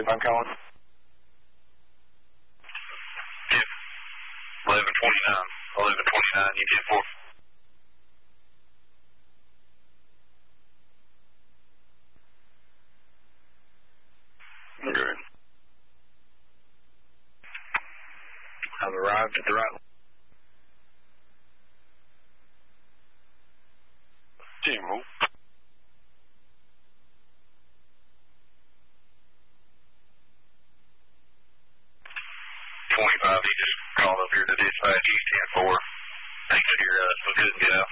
I'm calling. Yep. 1129. 1129, you get 4. Good. I've arrived at the right. Team move. 25, he just called up here to dispatch East 10-4. Thanks, we couldn't get out.